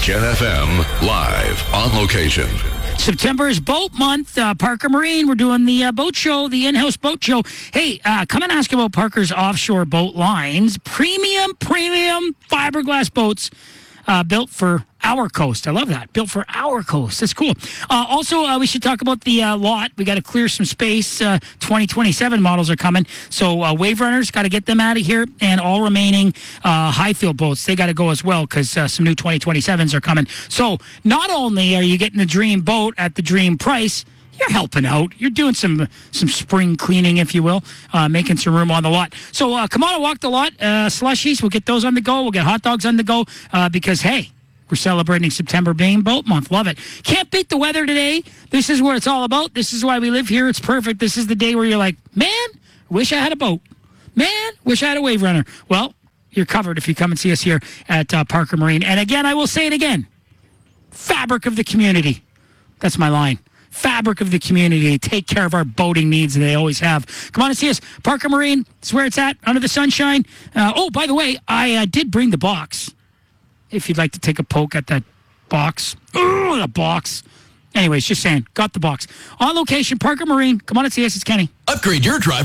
Gen FM, live on location. September is boat month. Parker Marine, we're doing the boat show, the in-house boat show. Hey, come and ask about Parker's offshore boat lines. Premium fiberglass boats built for our coast. I love that. Built for our coast. That's cool. Also, we should talk about the lot. We got to clear some space. 2027 models are coming. So Wave Runners, got to get them out of here. And all remaining Highfield boats, they got to go as well because some new 2027s are coming. So not only are you getting the dream boat at the dream price, you're helping out. You're doing some spring cleaning, if you will, making some room on the lot. So come on and walk the lot. Slushies, we'll get those on the go. We'll get hot dogs on the go because, hey, we're celebrating September being Boat Month. Love it. Can't beat the weather today. This is what it's all about. This is why we live here. It's perfect. This is the day where you're like, man, wish I had a boat. Man, wish I had a Wave Runner. Well, you're covered if you come and see us here at Parker Marine. And again, I will say it again. Fabric of the community. That's my line. Fabric of the community. Take care of our boating needs, and they always have. Come on and see us. Parker Marine. That's where it's at, under the sunshine. By the way, I did bring the box. If you'd like to take a poke at that box. Oh, the box. Anyways, just saying. Got the box. On location, Parker Marine. Come on and see us. It's Kenny. Upgrade your drive